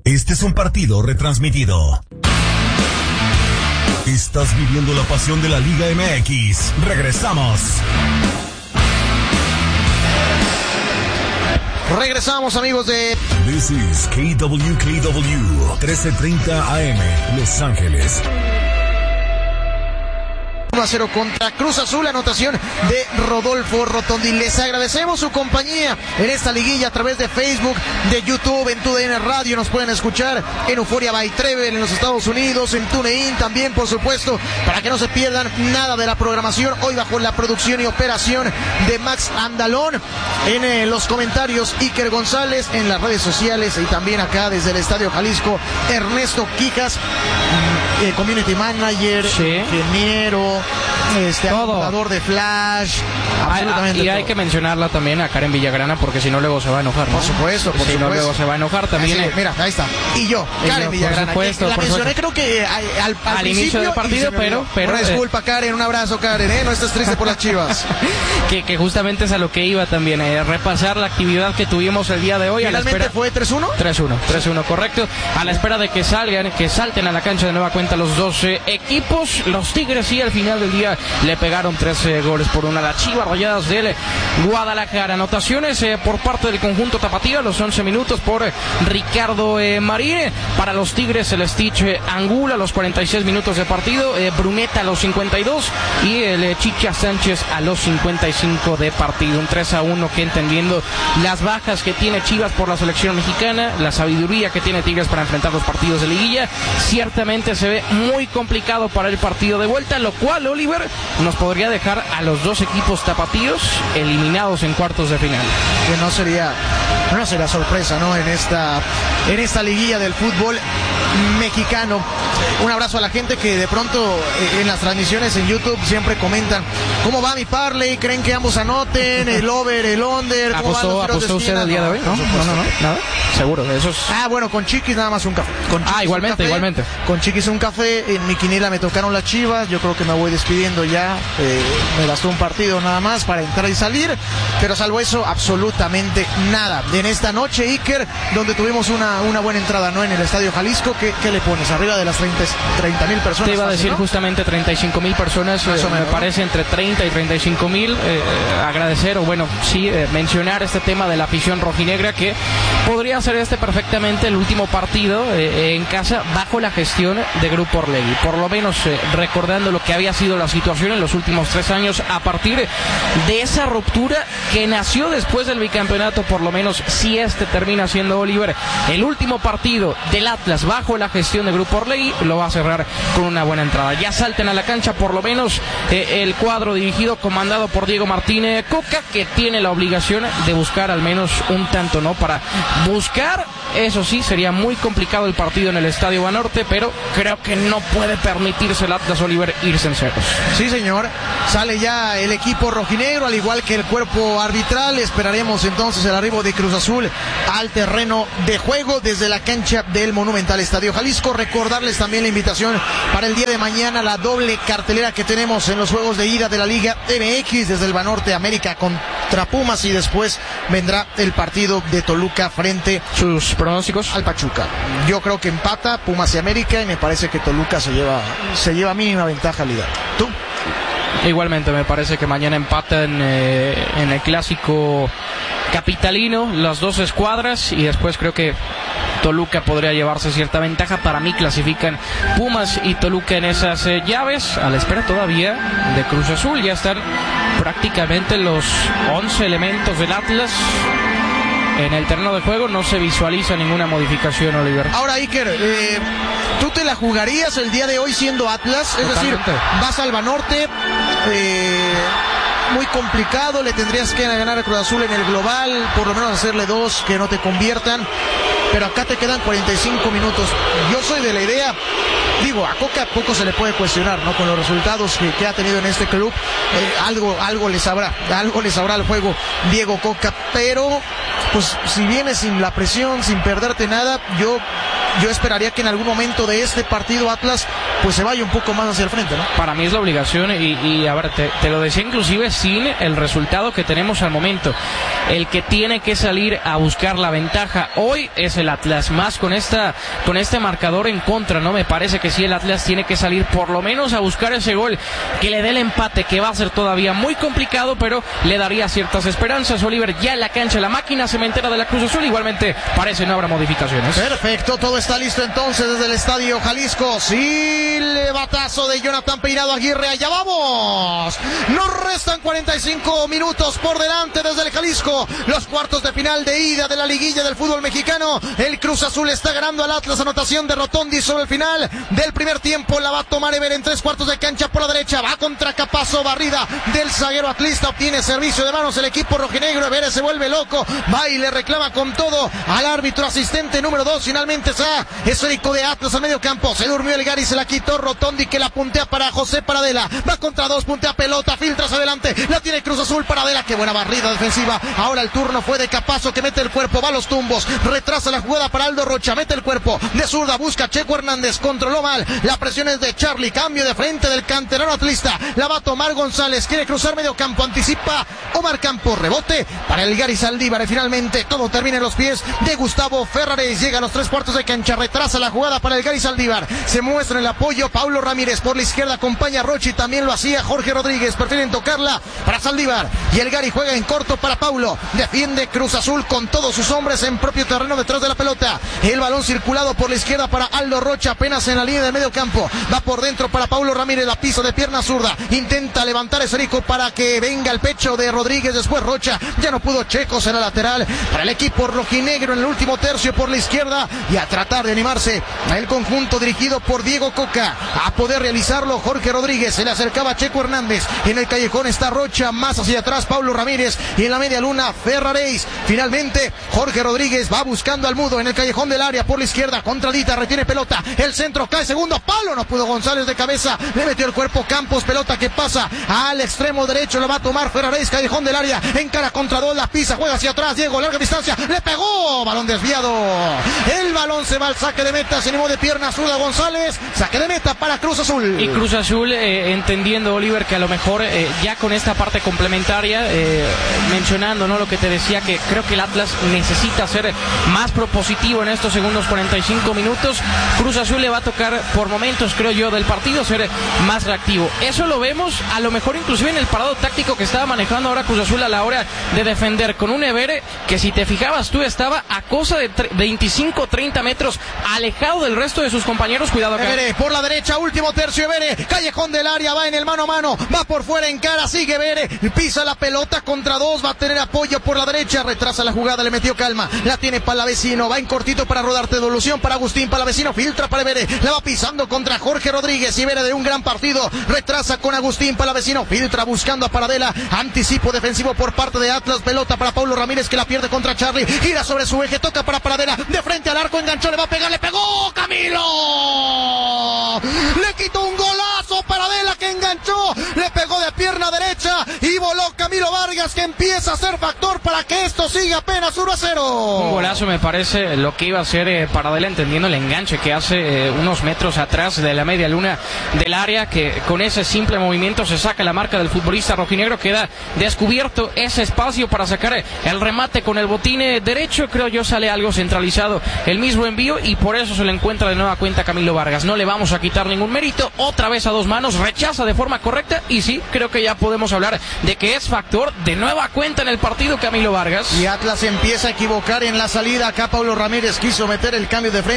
Este es un partido retransmitido. Estás viviendo la pasión de la Liga MX. Regresamos. Regresamos, amigos de... This is KWKW 1330 AM, Los Ángeles. 1-0 contra Cruz Azul, anotación de Rodolfo Rotondi. Les agradecemos su compañía en esta liguilla a través de Facebook, de YouTube, en TUDN Radio. Nos pueden escuchar en Euphoria by Trevel en los Estados Unidos, en TuneIn también, por supuesto, para que no se pierdan nada de la programación. Hoy bajo la producción y operación de Max Andalón. En los comentarios, Iker González, en las redes sociales y también acá desde el Estadio Jalisco, Ernesto Quijas, Community Manager, ingeniero, jugador de Flash, absolutamente y hay todo. que mencionarla también a Karen Villagrana, porque si no luego se va a enojar, ¿no? Por supuesto, si no luego se va a enojar también. Así, mira, ahí está. Y yo, Karen Villagrana, supuesto, la mencioné creo que al inicio del partido, pero una disculpa, Karen, un abrazo, Karen, no estés triste por las Chivas. que justamente es a lo que iba también, repasar la actividad que tuvimos el día de hoy. ¿Finalmente fue 3-1? 3-1, correcto. A la espera de que salten a la cancha de nueva cuenta los 12 equipos. Los Tigres sí, al final del día le pegaron 13 goles por 1 a las Chivas Rayadas del Guadalajara. Anotaciones por parte del conjunto tapatío a los 11 minutos por Ricardo Marín. Para los Tigres el Stitch Angula a los 46 minutos de partido, Bruneta a los 52 y el Chicha Sánchez a los 55 de partido. Un 3-1 que, entendiendo las bajas que tiene Chivas por la selección mexicana, la sabiduría que tiene Tigres para enfrentar los partidos de liguilla, ciertamente se ve muy complicado para el partido de vuelta, lo cual, Oliver, nos podría dejar a los dos equipos tapatíos eliminados en cuartos de final. Que no sería sorpresa, ¿no? En esta liguilla del fútbol mexicano. Un abrazo a la gente que de pronto en las transmisiones en YouTube siempre comentan ¿cómo va mi parlay? ¿Creen que ambos anoten? ¿El over, el under? ¿Apostó usted el día de hoy? No, nada. Seguro, eso es... bueno, con Chiquis nada más un café. Igualmente. Con Chiquis un café. En mi quiniela me tocaron las Chivas. Yo creo que me voy despidiendo ya. Me bastó un partido nada más para entrar y salir. Pero salvo eso, absolutamente nada. En esta noche, Iker, donde tuvimos una buena entrada, ¿no? En el Estadio Jalisco. ¿Qué le pones? Arriba de las 30,000 personas. Te iba a decir, ¿no? Justamente 35,000 personas. Me parece entre 30 y 35,000. Agradecer, mencionar este tema de la afición rojinegra, que podría ser perfectamente el último partido en casa bajo la gestión de Grupo Orlegui. Por lo menos recordando lo que había sido la situación en los últimos 3 años, a partir de esa ruptura que nació después del bicampeonato, por lo menos si termina siendo, Oliver, el último partido del Atlas bajo la gestión de Grupo Orlegui, lo va a cerrar con una buena entrada. Ya salten a la cancha por lo menos el cuadro dirigido, comandado por Diego Martínez Coca, que tiene la obligación de buscar al menos un tanto, ¿no? Para buscar, eso sí, sería muy complicado el partido en el Estadio Banorte, pero creo que no puede permitirse el Atlas, Oliver, irse en ceros. Sí, señor. Sale ya el equipo rojinegro, al igual que el cuerpo arbitral. Esperaremos entonces el arribo de Cruz Azul al terreno de juego desde la cancha del Monumental Estadio Jalisco. Recordarles también la invitación para el día de mañana, la doble cartelera que tenemos en los juegos de ida de la Liga MX, desde el Banorte, América contra Pumas, y después vendrá el partido de Toluca frente sus pronósticos al Pachuca. Yo creo que empata Pumas y América, y me parece que Toluca se lleva mínima ventaja al liga. ¿Tú? Igualmente, me parece que mañana empatan en el clásico capitalino las dos escuadras, y después creo que Toluca podría llevarse cierta ventaja. Para mí clasifican Pumas y Toluca en esas llaves, a la espera todavía de Cruz Azul. Ya están prácticamente los 11 elementos del Atlas en el terreno de juego. No se visualiza ninguna modificación, Oliver. Ahora, Iker, ¿tú te la jugarías el día de hoy siendo Atlas? Es decir, vas al Banorte, muy complicado, le tendrías que ganar a Cruz Azul en el global, por lo menos hacerle 2 que no te conviertan, pero acá te quedan 45 minutos. Yo soy de la idea, a Coca poco se le puede cuestionar, ¿no? Con los resultados que ha tenido en este club, algo le sabrá al juego Diego Coca, pero pues si vienes sin la presión, sin perderte nada, yo yo esperaría que en algún momento de este partido Atlas pues se vaya un poco más hacia el frente, ¿no? Para mí es la obligación y a ver, te lo decía inclusive sin el resultado que tenemos al momento. El que tiene que salir a buscar la ventaja hoy es el Atlas, más con este marcador en contra, ¿no? Me parece que sí, el Atlas tiene que salir por lo menos a buscar ese gol que le dé el empate, que va a ser todavía muy complicado, pero le daría ciertas esperanzas. Oliver, ya en la cancha, la máquina cementera de la Cruz Azul, igualmente parece no habrá modificaciones. Perfecto, todo está listo entonces desde el Estadio Jalisco. Silbatazo de Jonathan Peinado Aguirre, allá vamos. Nos restan 45 minutos por delante desde el Jalisco, los cuartos de final de ida de la liguilla del fútbol mexicano. El Cruz Azul está ganando al Atlas, anotación de Rotondi sobre el final del primer tiempo. La va a tomar Ever en 3/4 de cancha por la derecha, va contra Capazo, barrida del zaguero atlista, obtiene servicio de manos el equipo rojinegro. Ever se vuelve loco, va y le reclama con todo al árbitro asistente número 2. Finalmente está esférico de Atlas al medio campo, se durmió el Gary, se la quitó Rotondi, que la puntea para José Paradela, va contra 2, puntea pelota, filtra hacia adelante, la tiene Cruz Azul. Paradela, qué buena barrida defensiva. Ahora el turno fue de Capazo, que mete el cuerpo, va a los tumbos, retrasa la jugada para Aldo Rocha, mete el cuerpo de zurda, busca Checo Hernández, controló mal, la presión es de Charlie, cambio de frente del canterano atlista, la va a tomar González, quiere cruzar medio campo, anticipa Omar Campos, rebote para el Gary Saldívar, y finalmente todo termina en los pies de Gustavo Ferrares. Llega a los 3/4 de cancha, retrasa la jugada para el Gary Saldívar, se muestra el apoyo Paulo Ramírez por la izquierda, acompaña a Rochi, también lo hacía Jorge Rodríguez, prefieren tocarla para Saldívar, y el Gary juega en corto para Paulo, defiende Cruz Azul con todos sus hombres en propio terreno detrás de la pelota, el balón circulado por la izquierda para Aldo Rocha, apenas en la línea del medio campo, va por dentro para Paulo Ramírez, la pisa de pierna zurda, intenta levantar ese rico para que venga el pecho de Rodríguez, después Rocha, ya no pudo, Checo será lateral para el equipo rojinegro en el último tercio por la izquierda, y a tratar de animarse a el conjunto dirigido por Diego Coca, a poder realizarlo Jorge Rodríguez, se le acercaba Checo Hernández, en el callejón está Rocha, más hacia atrás Paulo Ramírez, y en la media luna Ferraréis. Finalmente Jorge Rodríguez va buscando al Mudo en el callejón del área por la izquierda, contradita, retiene pelota, el centro cae, segundo palo, no pudo González de cabeza, le metió el cuerpo Campos, pelota que pasa al extremo derecho, lo va a tomar Ferraréis, callejón del área, encara contra dos, la pisa, juega hacia atrás, Diego, larga distancia, le pegó, balón desviado, el balón se va al saque de meta, se animó de pierna zurda González, saque de meta para Cruz Azul. Y Cruz Azul entendiendo, Oliver, que a lo mejor ya con esta parte complementaria, mencionando, ¿no?, lo que te decía, que creo que el Atlas necesita ser más propositivo en estos segundos 45 minutos. Cruz Azul le va a tocar por momentos, creo yo, del partido ser más reactivo. Eso lo vemos a lo mejor inclusive en el parado táctico que estaba manejando ahora Cruz Azul a la hora de defender, con un Ever que, si te fijabas tú, estaba a cosa de 25-30 metros alejado del resto de sus compañeros. Cuidado acá. Ever por la derecha, último tercio, Ever, callejón del área, va en el mano a mano, va por fuera, en cara, sigue Ever, pisa la pelota contra dos, va a tener apoyo por la derecha, retrasa la jugada, le metió calma, la tiene Palavecino, va en cortito para rodarte, devolución para Agustín Palavecino, filtra para Ever, la va pisando contra Jorge Rodríguez, y Ever de un gran partido, retrasa con Agustín Palavecino, filtra buscando a Paradela, anticipo defensivo por parte de Atlas, pelota para Paulo Ramírez, que la pierde contra Charlie, gira sobre su eje, toca para Paradela, de frente al arco, enganchó, le va a pegar, le pegó Camilo, le quitó un golazo Paradela, que enganchó, le pegó de pierna derecha y voló Camilo Vargas, que empieza a ser factor para que esto siga apenas 1-0. Un golazo, me parece, lo que iba a hacer Paradela, entendiendo el enganche que hace unos metros atrás de la media luna del área, que con ese simple movimiento se saca la marca del futbolista rojinegro, queda descubierto ese espacio para sacar el remate con el botín derecho, creo yo sale algo centralizado el mismo envío, y por eso se le encuentra de nueva cuenta Camilo Vargas. No le vamos a quitar ningún mérito, otra vez a dos manos, rechaza de forma correcta, y sí, creo que ya podemos hablar de que es factor de nueva cuenta en el partido Camilo Vargas. Y Atlas empieza a equivocar en la salida, acá Paulo Ramírez quiso meter el cambio de frente.